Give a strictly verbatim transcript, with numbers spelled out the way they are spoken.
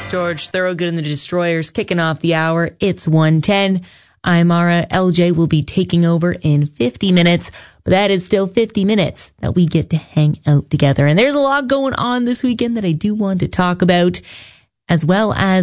George Thorogood and the Destroyers kicking off the hour. It's one ten. I'm Mara. L J will be taking over in fifty minutes, but that is still fifty minutes that we get to hang out together. And there's a lot going on this weekend that I do want to talk about, as well as